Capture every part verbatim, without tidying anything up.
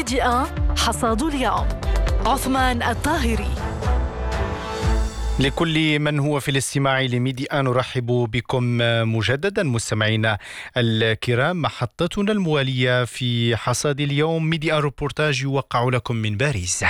ميدي آن حصاد اليوم. عثمان الطاهري. لكل من هو في الاستماع لميدي آن نرحب بكم مجددا مستمعينا الكرام. محطتنا الموالية في حصاد اليوم ميدي آن روبورتاج يوقع لكم من باريس.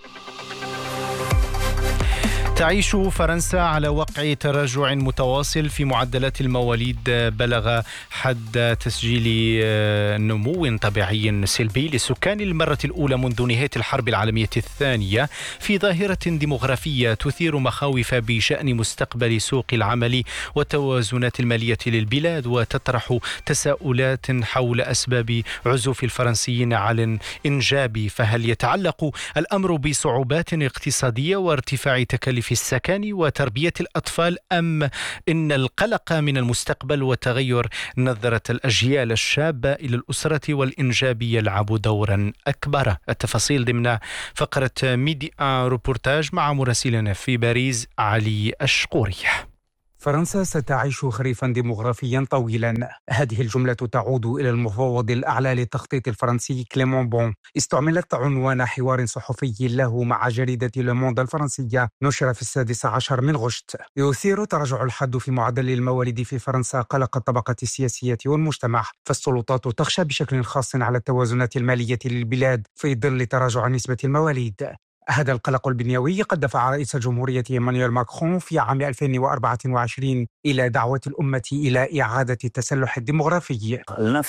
تعيش فرنسا على وقع تراجع متواصل في معدلات المواليد بلغ حد تسجيل نمو طبيعي سلبي للسكان للمرة الأولى منذ نهاية الحرب العالمية الثانية، في ظاهرة ديمغرافية تثير مخاوف بشأن مستقبل سوق العمل والتوازنات المالية للبلاد، وتطرح تساؤلات حول أسباب عزوف الفرنسيين عن الإنجاب. فهل يتعلق الأمر بصعوبات اقتصادية وارتفاع تكاليف في السكن وتربية الأطفال، أم إن القلق من المستقبل وتغير نظرة الأجيال الشابة إلى الأسرة والإنجاب يلعب دورا أكبر؟ التفاصيل ضمن فقرة ميدي آن روبورتاج مع مراسلنا في باريس علي الشقوري. فرنسا ستعيش خريفا ديمغرافيا طويلا. هذه الجملة تعود إلى المفوض الأعلى للتخطيط الفرنسي كليمون بون، استعملت عنوان حوار صحفي له مع جريدة لوموند الفرنسية نشر في السادس عشر من غشت. يثير تراجع الحد في معدل المواليد في فرنسا قلق الطبقة السياسية والمجتمع، فالسلطات تخشى بشكل خاص على التوازنات المالية للبلاد في ظل تراجع نسبة المواليد. هذا القلق البنيوي قد دفع رئيس الجمهورية إيمانويل ماكرون في عام ألفين وأربعة وعشرين إلى دعوة الأمة إلى إعادة التسلح الديمغرافي.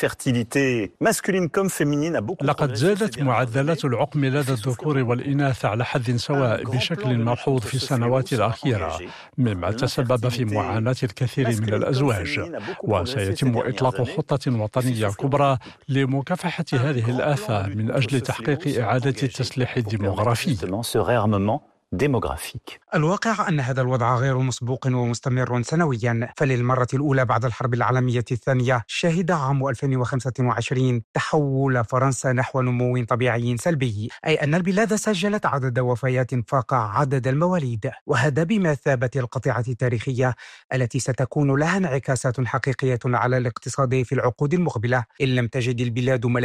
لقد زادت معدلات العقم لدى الذكور والإناث على حد سواء بشكل ملحوظ في السنوات الأخيرة، مما تسبب في معاناة الكثير من الأزواج، وسيتم إطلاق خطة وطنية كبرى لمكافحة هذه الآفة من أجل تحقيق إعادة التسليح الديمغرافي. الواقع أن هذا الوضع غير مسبوق ومستمر سنويا، فللمرة الأولى بعد الحرب العالمية الثانية شهد عام ألفين وخمسة وعشرين تحول فرنسا نحو نمو طبيعي سلبي، أي أن البلاد سجلت عدد وفيات فاق عدد المواليد، وهذا بمثابة القطيعة التاريخية التي ستكون لها انعكاسات حقيقية على الاقتصاد في العقود المقبلة إن لم تجد البلاد